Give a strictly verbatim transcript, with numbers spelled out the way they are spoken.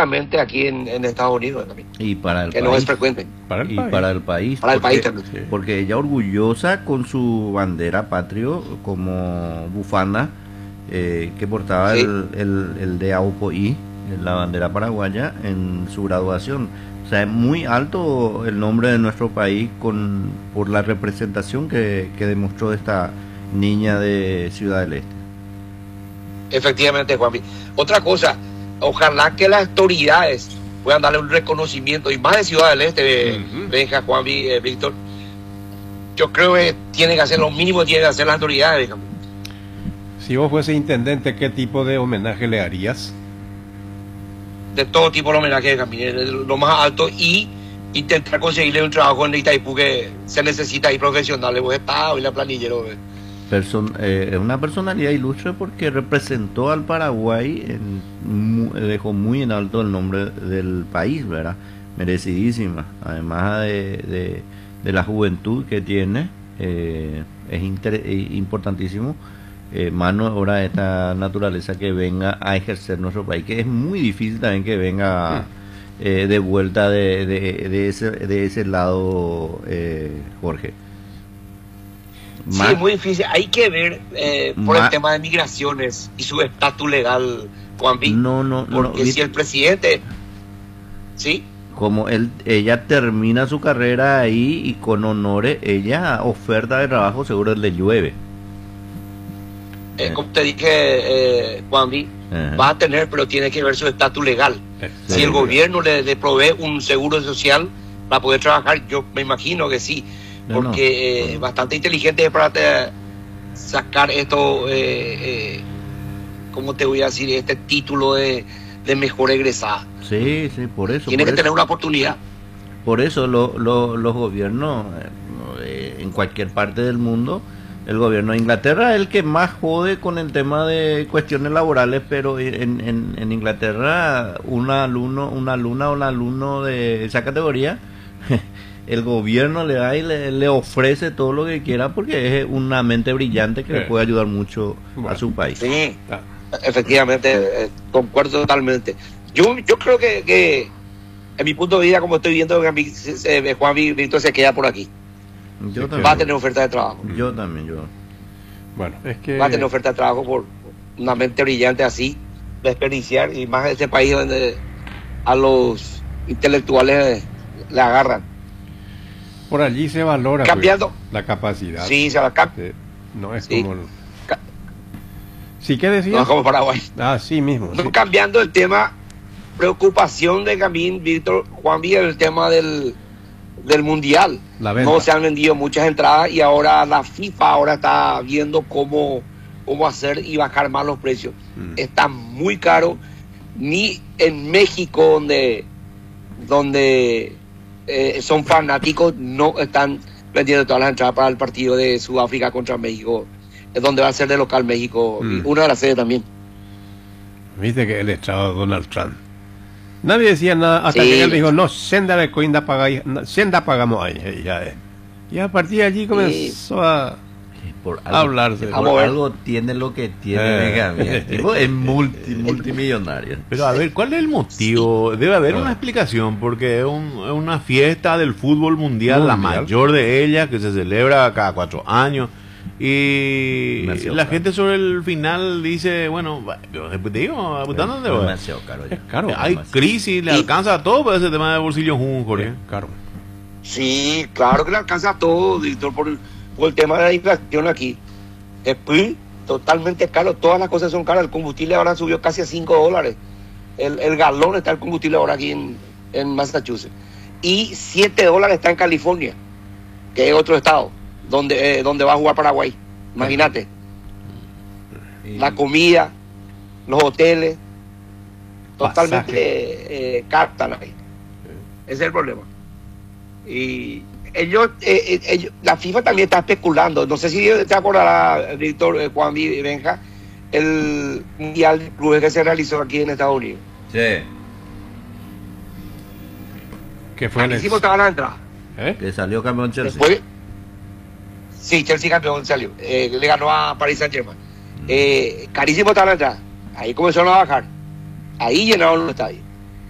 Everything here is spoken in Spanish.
justamente aquí en, en Estados Unidos también. Y para el que país. no es frecuente. Para el y país. para el país. Para el porque, país también. Sí. Porque ella orgullosa con su bandera patrio como bufanda eh, que portaba Sí. el, el, el de AUPOI, la bandera paraguaya, en su graduación. O sea, es muy alto el nombre de nuestro país con por la representación que, que demostró esta niña de Ciudad del Este. Efectivamente, Juanvi. Otra cosa, ojalá que las autoridades puedan darle un reconocimiento, y más de Ciudad del Este, Ujú. Benja, Juanvi, eh, Víctor. Yo creo que tienen que hacer lo mínimo que tienen que hacer las autoridades, Benja. Si vos fuese intendente, ¿qué tipo de homenaje le harías? De todo tipo de homenaje, Benja, de lo más alto, y intentar conseguirle un trabajo en Itaipú que se necesita ahí profesional, vos estás y la planillero. ¿Ves? Person, eh, es una personalidad ilustre porque representó al Paraguay, en, mu, dejó muy en alto el nombre del país, ¿verdad? Merecidísima, además de, de, de la juventud que tiene, eh, es inter, eh, importantísimo, eh, mano de obra de esta naturaleza que venga a ejercer nuestro país, que es muy difícil también que venga eh, de vuelta de, de, de, ese, de ese lado, eh, Jorge. Sí, Más- es muy difícil. Hay que ver eh, por el Ma- tema de migraciones y su estatus legal, Juanvi. No, no, no. Porque vi- si el presidente... ¿Sí? Como él, ella termina su carrera ahí y con honores, ella oferta de trabajo seguro le llueve. Eh, Eh. como te dije, eh, Juanvi, Ajá. va a tener, pero tiene que ver su estatus legal. Sí. Si el gobierno le, le provee un seguro social para poder trabajar, yo me imagino que sí, No, no. porque eh, No. bastante inteligente para te- sacar esto, eh, eh, ¿cómo te voy a decir? Este título de, de mejor egresada. Sí, sí, por eso. Tiene por que eso, tener una oportunidad. por eso lo- lo- los gobiernos eh, en cualquier parte del mundo, el gobierno de Inglaterra es el que más jode con el tema de cuestiones laborales, pero en, en, en Inglaterra un alumno, una alumna o un alumno de esa categoría, el gobierno le da y le, le ofrece todo lo que quiera porque es una mente brillante que le Sí. puede ayudar mucho Bueno. a su país. Sí, Ah, efectivamente, eh, concuerdo totalmente. Yo, yo creo que, que, en mi punto de vida, como estoy viendo, que a mí, eh, Juan Víctor se queda por aquí. Yo Sí, también. Va a tener oferta de trabajo. Yo también, yo. bueno, es que... Va a tener oferta de trabajo por una mente brillante así, desperdiciar, y más en este país donde a los intelectuales le agarran. Por allí se valora pues, Cambiando. la capacidad. Sí, se la cap- Sí, no es Sí. como... el- Ca- ¿Sí qué no decías? es como Paraguay. Ah, sí mismo. No, sí. cambiando el tema, preocupación de Camín, Víctor, Juan Villa, el tema del, del Mundial. La venta. No se han vendido muchas entradas y ahora la FIFA ahora está viendo cómo, cómo hacer y bajar más los precios. Mm. Está muy caro. Ni en México, donde, donde eh, son fanáticos, no están vendiendo todas las entradas para el partido de Sudáfrica contra México, es donde va a ser de local México, Mm. y una de las sedes también. Viste que el estado de Donald Trump. Nadie decía nada hasta Sí. que él dijo, no, senda de coinda pagáis, no, senda pagamos ahí. Y ya, eh. Y a partir de allí comenzó a... Por Hablarse. Por Vamos a ver. algo tiene lo que tiene, Eh. Benjamín. El tipo es multi, multimillonario. Pero a ver, ¿cuál es el motivo? Debe haber Ah. una explicación, porque es, un- es una fiesta del fútbol mundial, la Mundial. mayor de ellas, que se celebra cada cuatro años. Y Demasiado la caro. gente sobre el final dice, bueno, va- yo después te digo, apuntando dónde va. Demasiado caro ya. Es caro. Hay demasiado. crisis, le Y- alcanza a todo para ese tema de bolsillo jun, Jorge. Claro. Sí, claro que le alcanza a todo, Víctor, por, por el tema de la inflación aquí. Después, totalmente caro, todas las cosas son caras. El combustible ahora subió casi a cinco dólares. El, el galón está el combustible ahora aquí en, en Massachusetts. Y siete dólares está en California, que es otro estado, donde, eh, donde va a jugar Paraguay. Imagínate, Y- la comida, los hoteles, totalmente Pasaje. eh, caros están ahí. Ese es el problema. Y ellos, eh, eh, ellos, la FIFA también está especulando. No sé si te acordarás, Víctor, eh, Juan y Benja, el Mundial de Clubes que se realizó aquí en Estados Unidos. Sí. Que fue en el... Carísimo estaba la entrada. ¿Eh? Que salió campeón Chelsea. Después, sí, Chelsea campeón salió. Eh, le ganó a Paris Saint-Germain. Eh, carísimo estaba la entrada. Ahí comenzaron a bajar. Ahí llenaron los estadios.